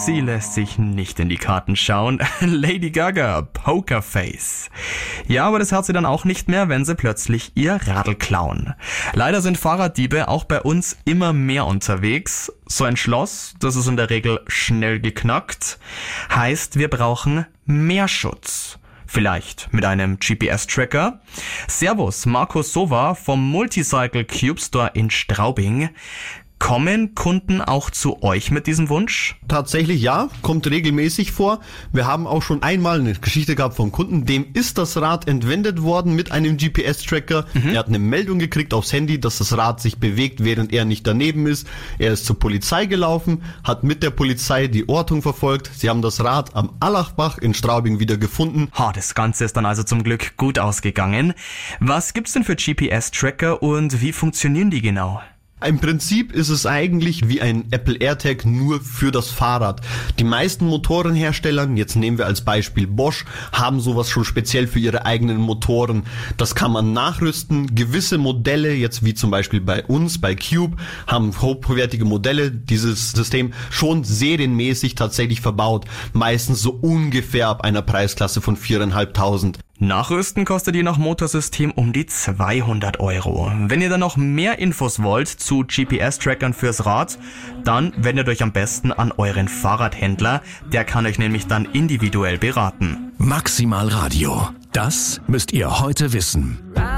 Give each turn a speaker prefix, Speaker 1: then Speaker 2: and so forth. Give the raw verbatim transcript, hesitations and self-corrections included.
Speaker 1: Sie lässt sich nicht in die Karten schauen. Lady Gaga, Pokerface. Ja, aber das hört sie dann auch nicht mehr, wenn sie plötzlich ihr Radl klauen. Leider sind Fahrraddiebe auch bei uns immer mehr unterwegs. So ein Schloss, das ist in der Regel schnell geknackt, heißt, wir brauchen mehr Schutz. Vielleicht mit einem G P S-Tracker. Servus, Markus Sova vom Multicycle Cube Store in Straubing. Kommen Kunden auch zu euch mit diesem Wunsch?
Speaker 2: Tatsächlich ja, kommt regelmäßig vor. Wir haben auch schon einmal eine Geschichte gehabt vom Kunden, dem ist das Rad entwendet worden mit einem G P S-Tracker. Mhm. Er hat eine Meldung gekriegt aufs Handy, dass das Rad sich bewegt, während er nicht daneben ist. Er ist zur Polizei gelaufen, hat mit der Polizei die Ortung verfolgt. Sie haben das Rad am Allachbach in Straubing wieder gefunden.
Speaker 1: Ha, das Ganze ist dann also zum Glück gut ausgegangen. Was gibt's denn für G P S-Tracker und wie funktionieren die genau?
Speaker 2: Im Prinzip ist es eigentlich wie ein Apple AirTag nur für das Fahrrad. Die meisten Motorenhersteller, jetzt nehmen wir als Beispiel Bosch, haben sowas schon speziell für ihre eigenen Motoren. Das kann man nachrüsten. Gewisse Modelle, jetzt wie zum Beispiel bei uns, bei Cube, haben hochwertige Modelle, dieses System schon serienmäßig tatsächlich verbaut. Meistens so ungefähr ab einer Preisklasse von viertausendfünfhundert.
Speaker 1: Nachrüsten kostet je nach Motorsystem um die zweihundert Euro. Wenn ihr dann noch mehr Infos wollt zu G P S-Trackern fürs Rad, dann wendet euch am besten an euren Fahrradhändler. Der kann euch nämlich dann individuell beraten.
Speaker 3: Maximal Radio. Das müsst ihr heute wissen.